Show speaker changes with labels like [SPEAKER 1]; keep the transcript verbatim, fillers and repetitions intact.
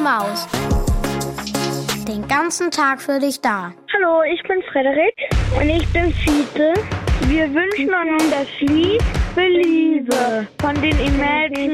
[SPEAKER 1] Maus. Den ganzen Tag für dich da.
[SPEAKER 2] Hallo, ich bin Frederik. Und ich bin Fiete. Wir wünschen uns das Lied Believe von den Imagine